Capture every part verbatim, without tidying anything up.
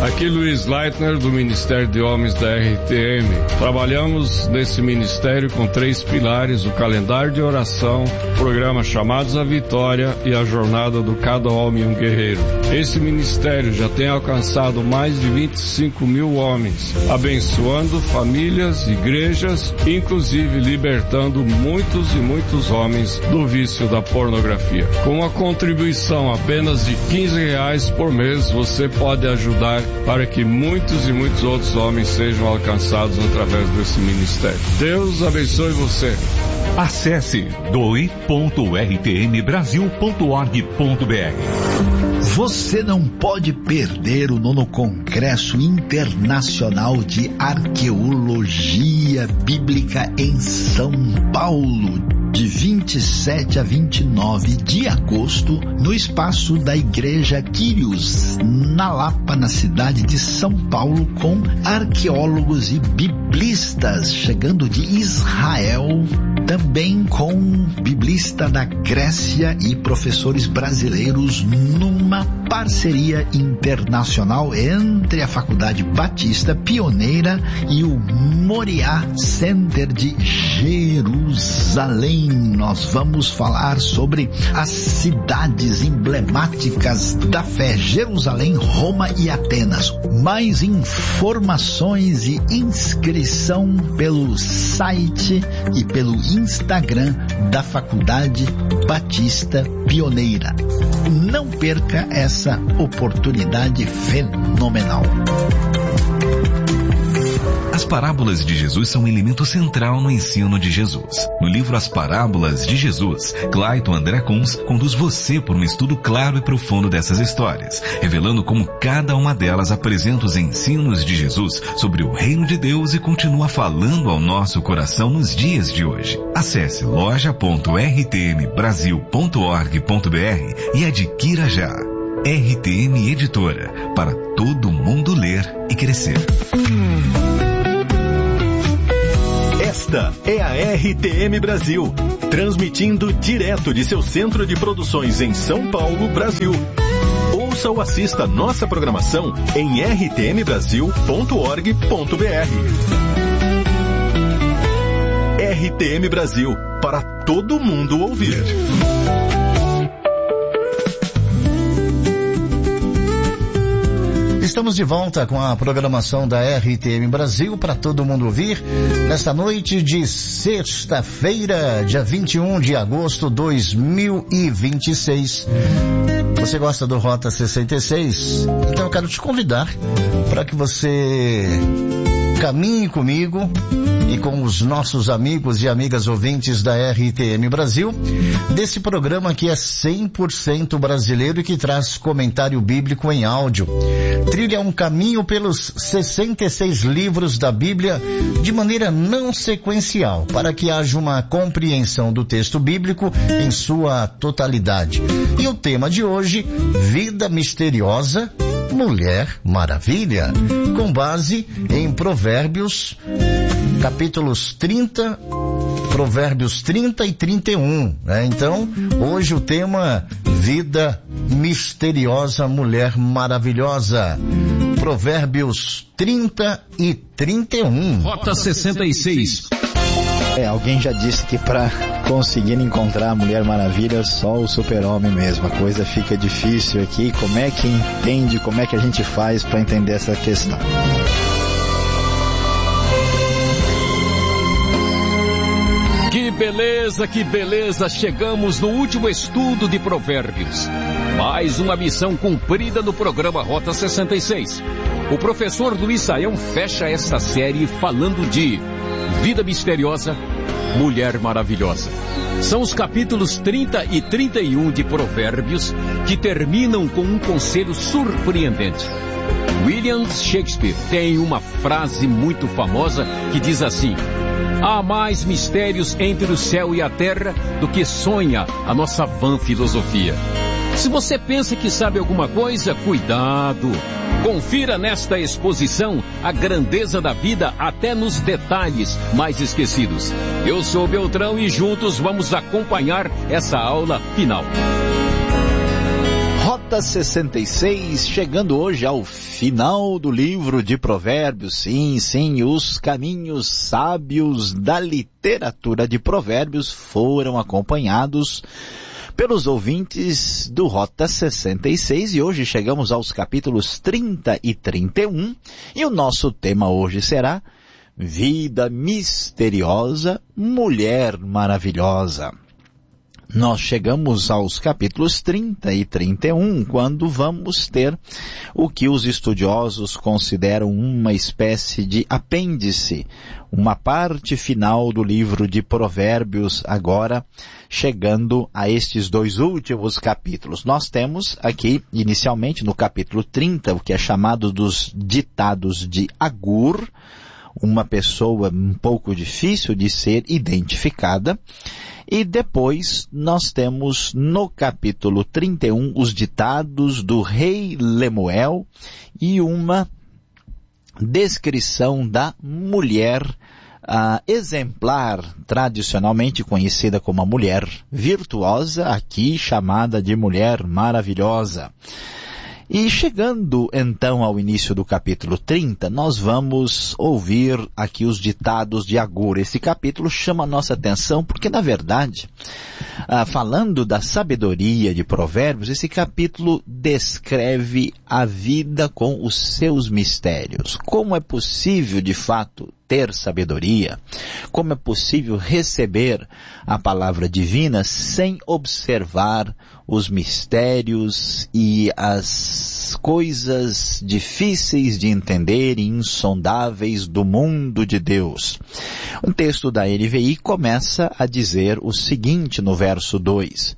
Aqui Luiz Leitner, do Ministério de Homens da R T M. Trabalhamos nesse ministério com três pilares: o calendário de oração, o programa Chamados à Vitória e a jornada do Cada Homem um Guerreiro. Esse ministério já tem alcançado mais de vinte e cinco mil homens, abençoando famílias, igrejas, inclusive libertando muitos e muitos homens do vício da pornografia. Com uma contribuição apenas de quinze reais por mês, você pode ajudar para que muitos e muitos outros homens sejam alcançados através desse ministério. Deus abençoe você. Acesse doe ponto r t m brasil ponto org ponto b r. Você não pode perder o nono Congresso Internacional de Arqueologia Bíblica em São Paulo, de vinte e sete a vinte e nove de agosto, no espaço da Igreja Quírios, na Lapa, na cidade de São Paulo, com arqueólogos e biblistas chegando de Israel, também com biblista da Grécia e professores brasileiros, numa parceria internacional entre a Faculdade Batista Pioneira e o Moriá Center de Jerusalém. Nós vamos falar sobre as cidades emblemáticas da fé: Jerusalém, Roma e Atenas. Mais informações e inscrição pelo site e pelo Instagram da Faculdade Batista Pioneira. Não perca essa oportunidade fenomenal. As parábolas de Jesus são um elemento central no ensino de Jesus. No livro As Parábolas de Jesus, Clayton André Kunz conduz você por um estudo claro e profundo dessas histórias, revelando como cada uma delas apresenta os ensinos de Jesus sobre o reino de Deus e continua falando ao nosso coração nos dias de hoje. Acesse loja ponto r t m brasil ponto org ponto b r e adquira já. R T M Editora, para todo mundo ler e crescer. Esta é a R T M Brasil, transmitindo direto de seu centro de produções em São Paulo, Brasil. Ouça ou assista nossa programação em r t m brasil ponto org ponto b r. R T M Brasil, para todo mundo ouvir. Estamos de volta com a programação da R T M Brasil para todo mundo ouvir nesta noite de sexta-feira, dia vinte e um de agosto de dois mil e vinte e seis. Você gosta do Rota sessenta e seis? Então eu quero te convidar para que você caminhe comigo e com os nossos amigos e amigas ouvintes da R T M Brasil, desse programa que é cem por cento brasileiro e que traz comentário bíblico em áudio. Trilha um caminho pelos sessenta e seis livros da Bíblia de maneira não sequencial, para que haja uma compreensão do texto bíblico em sua totalidade. E o tema de hoje, Vida Misteriosa, Mulher Maravilha, com base em Provérbios, capítulos trinta, Provérbios trinta e trinta e um, né? Então, hoje o tema, Vida Misteriosa, Mulher Maravilhosa, Provérbios trinta e trinta e um. Rota sessenta e seis. É, alguém já disse que para conseguir encontrar a Mulher Maravilha, só o super-homem mesmo. A coisa fica difícil aqui. Como é que entende, como é que a gente faz para entender essa questão? Que beleza, que beleza! Chegamos no último estudo de Provérbios. Mais uma missão cumprida no programa Rota sessenta e seis. O professor Luiz Saião fecha esta série falando de Vida Misteriosa, Mulher Maravilhosa. São os capítulos trinta e trinta e um de Provérbios que terminam com um conselho surpreendente. William Shakespeare tem uma frase muito famosa que diz assim: há mais mistérios entre o céu e a terra do que sonha a nossa vã filosofia. Se você pensa que sabe alguma coisa, cuidado! Confira nesta exposição a grandeza da vida até nos detalhes mais esquecidos. Eu sou Beltrão e juntos vamos acompanhar essa aula final. Rota Rota sessenta e seis, chegando hoje ao final do livro de Provérbios. Sim, sim, os caminhos sábios da literatura de Provérbios foram acompanhados pelos ouvintes do Rota sessenta e seis, e hoje chegamos aos capítulos trinta e trinta e um, e o nosso tema hoje será Vida Misteriosa, Mulher Maravilhosa. Nós chegamos aos capítulos trinta e trinta e um, quando vamos ter o que os estudiosos consideram uma espécie de apêndice, uma parte final do livro de Provérbios, agora chegando a estes dois últimos capítulos. Nós temos aqui, inicialmente, no capítulo trinta, o que é chamado dos ditados de Agur, uma pessoa um pouco difícil de ser identificada. E depois nós temos no capítulo trinta e um os ditados do rei Lemuel e uma descrição da mulher uh, exemplar, tradicionalmente conhecida como a mulher virtuosa, aqui chamada de mulher maravilhosa. E chegando então ao início do capítulo trinta, nós vamos ouvir aqui os ditados de Agur. Esse capítulo chama a nossa atenção porque, na verdade, ah, falando da sabedoria de Provérbios, esse capítulo descreve a vida com os seus mistérios. Como é possível, de fato, ter sabedoria? Como é possível receber a palavra divina sem observar os mistérios e as coisas difíceis de entender e insondáveis do mundo de Deus? O texto da N V I começa a dizer o seguinte no verso dois.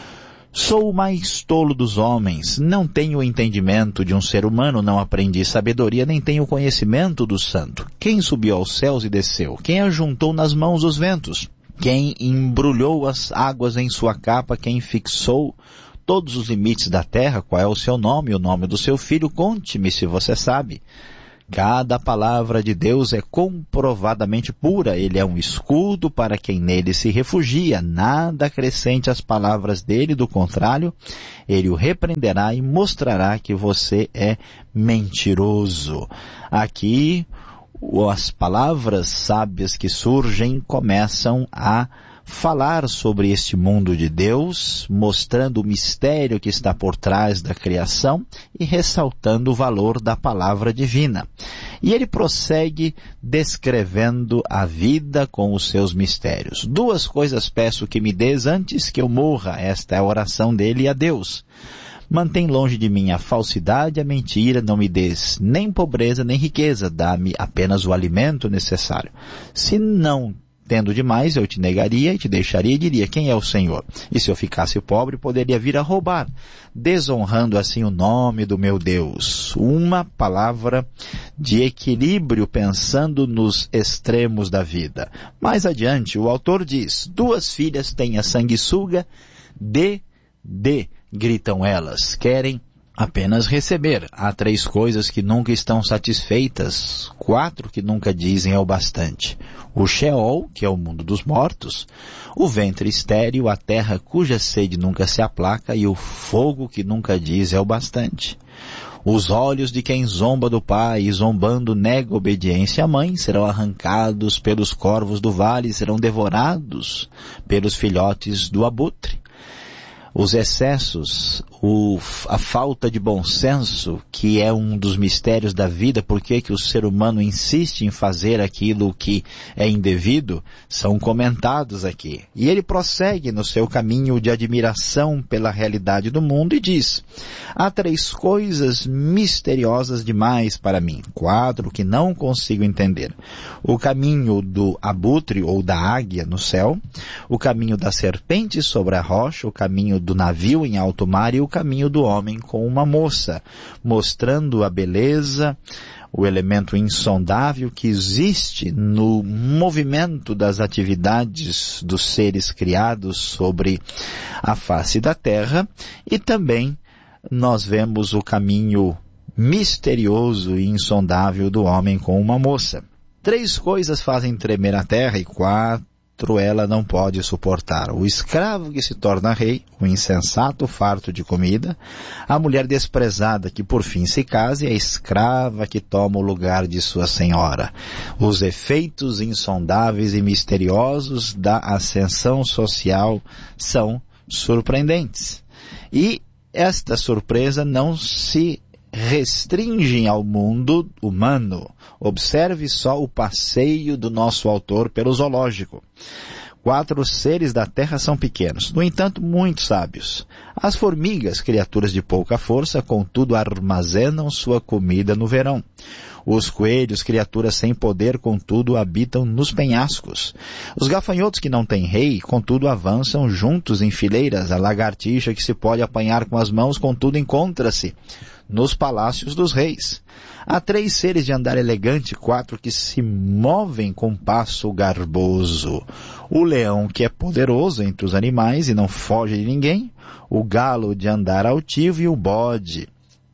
Sou o mais tolo dos homens, não tenho o entendimento de um ser humano, não aprendi sabedoria, nem tenho conhecimento do santo. Quem subiu aos céus e desceu? Quem ajuntou nas mãos os ventos? Quem embrulhou as águas em sua capa? Quem fixou todos os limites da terra? Qual é o seu nome e o nome do seu filho? Conte-me se você sabe. Cada palavra de Deus é comprovadamente pura. Ele é um escudo para quem nele se refugia. Nada acrescente às palavras dele, do contrário, ele o repreenderá e mostrará que você é mentiroso. Aqui, as palavras sábias que surgem começam a falar sobre este mundo de Deus, mostrando o mistério que está por trás da criação e ressaltando o valor da palavra divina. E ele prossegue descrevendo a vida com os seus mistérios. Duas coisas peço que me des antes que eu morra. Esta é a oração dele a Deus. Mantém longe de mim a falsidade e a mentira, não me des nem pobreza nem riqueza, dá-me apenas o alimento necessário. Se não tendo demais, eu te negaria e te deixaria e diria, quem é o Senhor? E se eu ficasse pobre, poderia vir a roubar, desonrando assim o nome do meu Deus. Uma palavra de equilíbrio pensando nos extremos da vida. Mais adiante, o autor diz, duas filhas têm a sanguessuga, dê, dê, gritam elas, querem apenas receber. Há três coisas que nunca estão satisfeitas, quatro que nunca dizem é o bastante. O Sheol, que é o mundo dos mortos, o ventre estéril, a terra cuja sede nunca se aplaca e o fogo que nunca diz é o bastante. Os olhos de quem zomba do pai e zombando nega obediência à mãe serão arrancados pelos corvos do vale e serão devorados pelos filhotes do abutre. Os excessos, o, a falta de bom senso, que é um dos mistérios da vida, porque que o ser humano insiste em fazer aquilo que é indevido, são comentados aqui. E ele prossegue no seu caminho de admiração pela realidade do mundo e diz, há três coisas misteriosas demais para mim, quatro que não consigo entender. O caminho do abutre ou da águia no céu, o caminho da serpente sobre a rocha, o caminho do navio em alto mar e o caminho do homem com uma moça, mostrando a beleza, o elemento insondável que existe no movimento das atividades dos seres criados sobre a face da terra, e também nós vemos o caminho misterioso e insondável do homem com uma moça. Três coisas fazem tremer a terra e quatro outro ela não pode suportar. O escravo que se torna rei, o insensato farto de comida, a mulher desprezada que por fim se casa e a escrava que toma o lugar de sua senhora. Os efeitos insondáveis e misteriosos da ascensão social são surpreendentes. E esta surpresa não se restringe ao mundo humano. Observe só o passeio do nosso autor pelo zoológico. Quatro seres da terra são pequenos, no entanto, muito sábios. As formigas, criaturas de pouca força, contudo armazenam sua comida no verão. Os coelhos, criaturas sem poder, contudo, habitam nos penhascos. Os gafanhotos que não têm rei, contudo, avançam juntos em fileiras. A lagartixa que se pode apanhar com as mãos, contudo, encontra-se nos palácios dos reis. Há três seres de andar elegante, quatro que se movem com passo garboso. O leão, que é poderoso entre os animais e não foge de ninguém. O galo de andar altivo e o bode.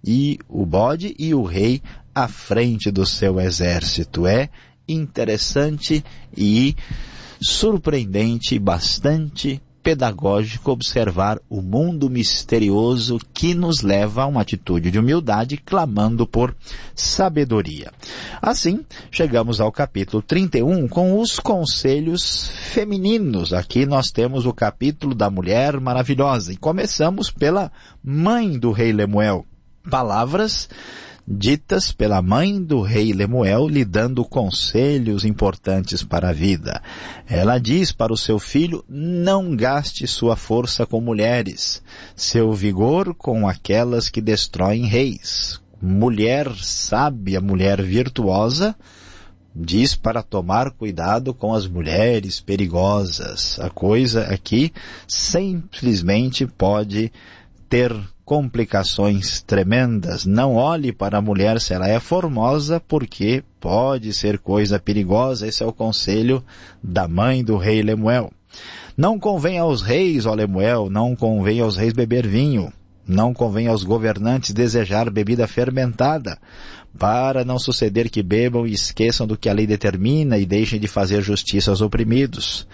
E o bode e o rei à frente do seu exército. É interessante e surpreendente e bastante pedagógico observar o mundo misterioso que nos leva a uma atitude de humildade, clamando por sabedoria. Assim, chegamos ao capítulo trinta e um com os conselhos femininos. Aqui nós temos o capítulo da Mulher Maravilhosa e começamos pela mãe do rei Lemuel. Palavras ditas pela mãe do rei Lemuel, lhe dando conselhos importantes para a vida. Ela diz para o seu filho: não gaste sua força com mulheres, seu vigor com aquelas que destroem reis. Mulher sábia, mulher virtuosa, diz para tomar cuidado com as mulheres perigosas. A coisa aqui simplesmente pode ter complicações tremendas. Não olhe para a mulher se ela é formosa, porque pode ser coisa perigosa. Esse é o conselho da mãe do rei Lemuel. Não convém aos reis, ó Lemuel, não convém aos reis beber vinho. Não convém aos governantes desejar bebida fermentada, para não suceder que bebam e esqueçam do que a lei determina e deixem de fazer justiça aos oprimidos.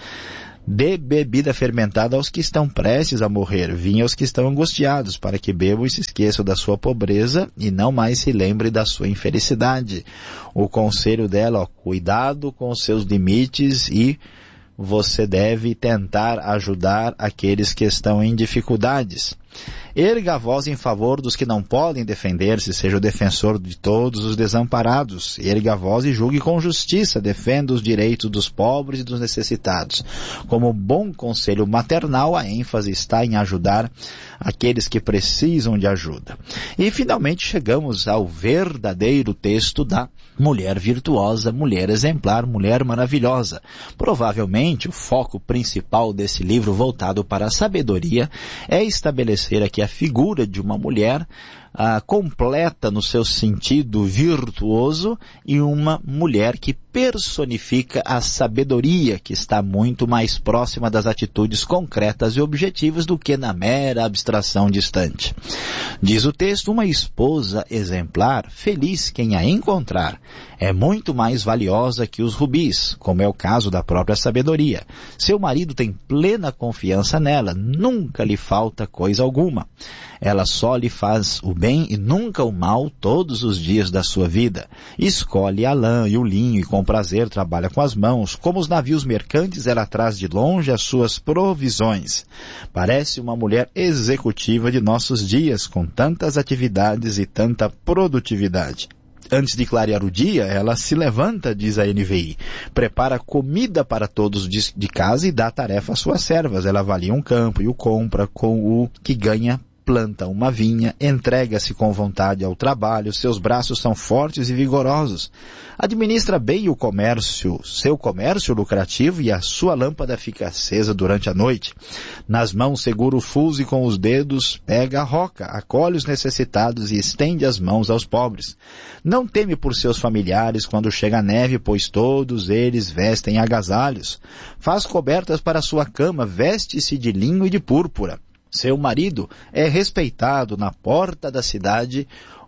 Dê bebida fermentada aos que estão prestes a morrer, vinho aos que estão angustiados, para que bebam e se esqueçam da sua pobreza e não mais se lembrem da sua infelicidade. O conselho dela, ó, cuidado com os seus limites e você deve tentar ajudar aqueles que estão em dificuldades. Erga a voz em favor dos que não podem defender-se, seja o defensor de todos os desamparados. Erga a voz e julgue com justiça, defenda os direitos dos pobres e dos necessitados. Como bom conselho maternal, a ênfase está em ajudar aqueles que precisam de ajuda. E finalmente chegamos ao verdadeiro texto da mulher virtuosa, mulher exemplar, mulher maravilhosa. Provavelmente o foco principal desse livro voltado para a sabedoria é estabelecer aqui a figura de uma mulher ah, completa no seu sentido virtuoso e uma mulher que personifica a sabedoria, que está muito mais próxima das atitudes concretas e objetivas do que na mera abstração distante. Diz o texto: uma esposa exemplar, feliz quem a encontrar, é muito mais valiosa que os rubis, como é o caso da própria sabedoria. Seu marido tem plena confiança nela, nunca lhe falta coisa alguma. Ela só lhe faz o bem e nunca o mal todos os dias da sua vida. Escolhe a lã e o linho e com prazer trabalha com as mãos. Como os navios mercantes, ela traz de longe as suas provisões. Parece uma mulher executiva de nossos dias, com tantas atividades e tanta produtividade. Antes de clarear o dia, ela se levanta, diz a N V I, prepara comida para todos de casa e dá tarefa às suas servas. Ela avalia um campo e o compra com o que ganha, planta uma vinha, entrega-se com vontade ao trabalho, seus braços são fortes e vigorosos. Administra bem o comércio, seu comércio lucrativo, e a sua lâmpada fica acesa durante a noite. Nas mãos segura o fuso e com os dedos pega a roca, acolhe os necessitados e estende as mãos aos pobres. Não teme por seus familiares quando chega a neve, pois todos eles vestem agasalhos. Faz cobertas para sua cama, veste-se de linho e de púrpura. Seu marido é respeitado na porta da cidade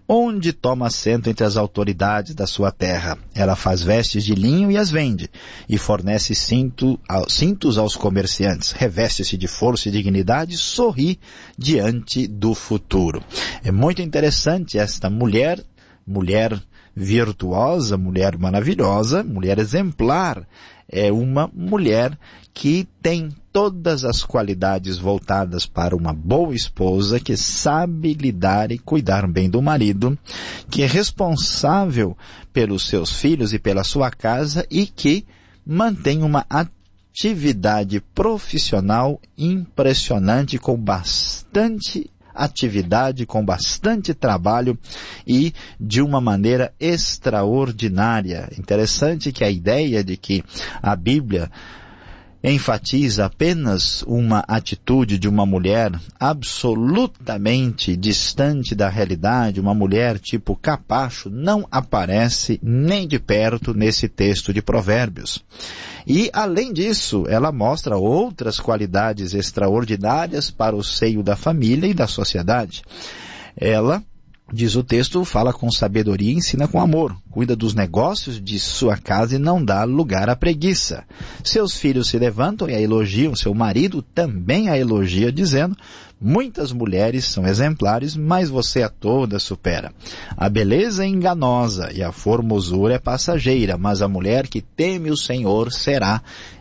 onde toma assento entre as autoridades da sua terra. Ela faz vestes de linho e as vende, e fornece cinto, cintos aos comerciantes. Reveste-se de força e dignidade e sorri diante do futuro. É muito interessante esta mulher, mulher virtuosa, mulher maravilhosa, mulher exemplar. É uma mulher que tem todas as qualidades voltadas para uma boa esposa, que sabe lidar e cuidar bem do marido, que é responsável pelos seus filhos e pela sua casa e que mantém uma atividade profissional impressionante, com bastante atividade, com bastante trabalho e de uma maneira extraordinária. Interessante que a ideia de que a Bíblia enfatiza apenas uma atitude de uma mulher absolutamente distante da realidade, uma mulher tipo capacho, não aparece nem de perto nesse texto de Provérbios. E, além disso, ela mostra outras qualidades extraordinárias para o seio da família e da sociedade. Ela, diz o texto, fala com sabedoria e ensina com amor. Cuida dos negócios de sua casa e não dá lugar à preguiça. Seus filhos se levantam e a elogiam. Seu marido também a elogia, dizendo: muitas mulheres são exemplares, mas você a todas supera. A beleza é enganosa e a formosura é passageira, mas a mulher que teme o Senhor será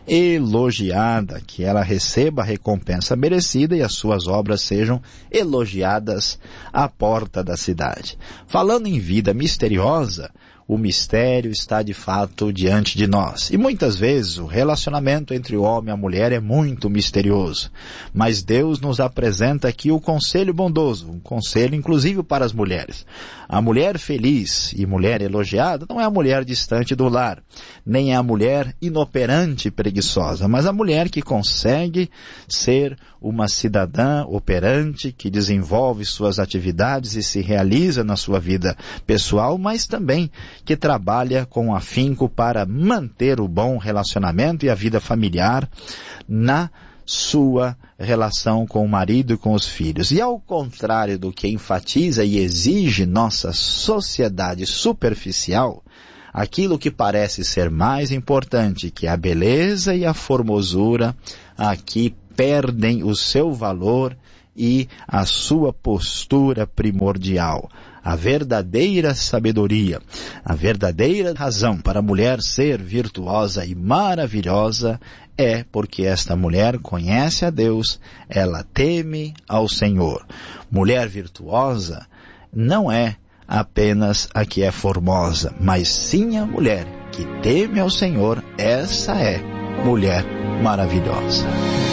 elogiada. Que ela receba a recompensa merecida e as suas obras sejam elogiadas à porta da cidade. Falando em vida misteriosa, o mistério está de fato diante de nós. E muitas vezes o relacionamento entre o homem e a mulher é muito misterioso. Mas Deus nos apresenta aqui o conselho bondoso, um conselho inclusive para as mulheres. A mulher feliz e mulher elogiada não é a mulher distante do lar, nem é a mulher inoperante e preguiçosa, mas a mulher que consegue ser uma cidadã operante, que desenvolve suas atividades e se realiza na sua vida pessoal, mas também que trabalha com afinco para manter o bom relacionamento e a vida familiar na sua relação com o marido e com os filhos. E ao contrário do que enfatiza e exige nossa sociedade superficial, aquilo que parece ser mais importante, que a beleza e a formosura, aqui perdem o seu valor e a sua postura primordial. A verdadeira sabedoria, a verdadeira razão para a mulher ser virtuosa e maravilhosa é porque esta mulher conhece a Deus, ela teme ao Senhor. Mulher virtuosa não é apenas a que é formosa, mas sim a mulher que teme ao Senhor, essa é mulher maravilhosa.